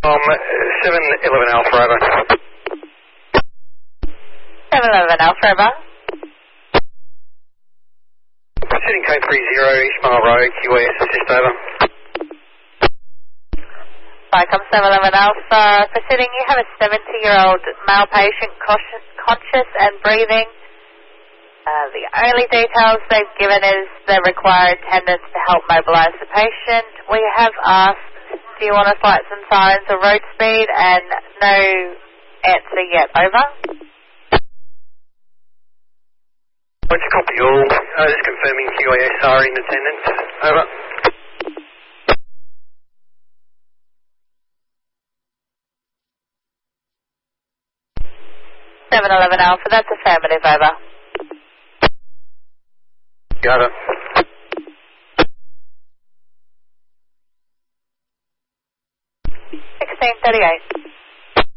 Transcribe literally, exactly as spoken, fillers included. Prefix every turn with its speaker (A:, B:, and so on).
A: Um, seven eleven Alpha, over.
B: seven eleven Alpha, over.
A: Sitting code three zero, East Mile Road, Q A S, assist, over.
B: Vicom seven eleven Alpha, proceeding, you have a seventy-year-old male patient conscious, conscious and breathing. Uh, the only details they've given is they require attendance to help mobilise the patient. We have asked, do you want to flight some sirens or road speed? And no answer yet, over.
A: What's a copy all? Uh, just confirming Q A S are in attendance, over.
B: seven eleven Alpha, that's affirmative, over.
A: Got it.
B: sixteen thirty-eight.